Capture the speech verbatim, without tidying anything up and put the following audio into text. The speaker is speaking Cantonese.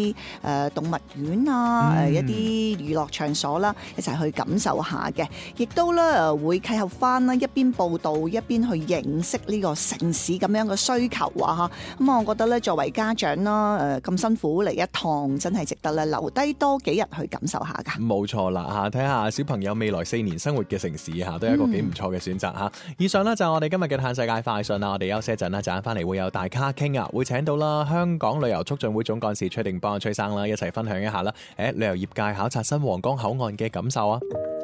啲誒動物園啊，誒、 嗯、 一啲娛樂場所啦，一齊去感受下嘅，亦都咧會契合翻啦，一邊報道一邊去認識呢個城市咁樣嘅需求啊嚇。咁我覺得咧，作為家長啦，誒咁辛苦嚟一趟，真係值得咧留低多幾日去感受下㗎。 冇錯啦嚇，睇下小朋友未來四年生活嘅城市嚇，都係一個幾唔錯嘅選擇嚇。嗯、以上呢，就係我哋今日嘅嘆世界快訊啦，我哋休息一陣啦，陣間翻嚟會有大咖傾啊，會請到啦香港旅遊促進會總幹事崔定邦崔生啦，一齊分享一下啦，誒旅遊業界考察新皇崗口岸嘅感受啊！